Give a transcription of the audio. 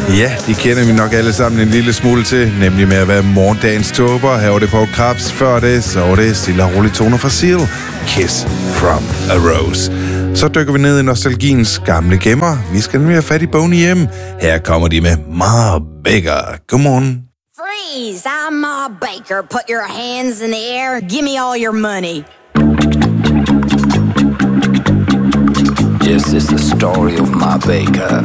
Ja, de kender vi nok alle sammen en lille smule til, nemlig med at være morgendagens tåber. Her var det på Krabs. Før det, så var det stille og roligt toner fra Seal. Kiss from a Rose. Så dykker vi ned i nostalgiens gamle gemmer. Vi skal nemlig have fat i Boney M. Her kommer de med Ma Baker. Godmorgen. Freeze! I'm Ma Baker. Put your hands in the air. Give me all your money. This is the story of Ma Baker.